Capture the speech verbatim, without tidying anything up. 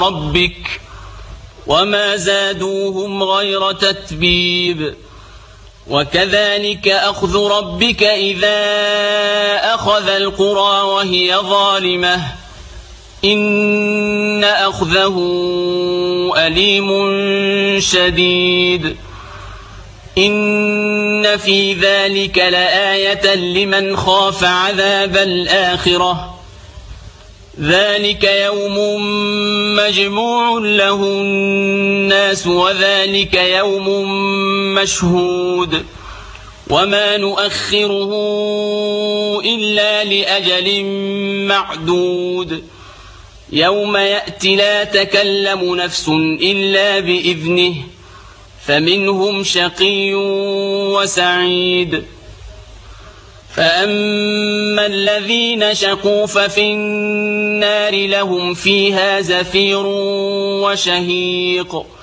ربك وما زادوهم غير تتبيب وكذلك أخذ ربك إذا أخذ القرى وهي ظالمة إن أخذه أليم شديد إن في ذلك لآية لمن خاف عذاب الآخرة ذلك يوم مجموع له الناس وذلك يوم مشهود وما نؤخره إلا لأجل معدود يوم يأتي لا تكلم نفس إلا بإذنه فمنهم شقي وسعيد فأما الذين شقوا ففي النار لهم فيها زفير وشهيق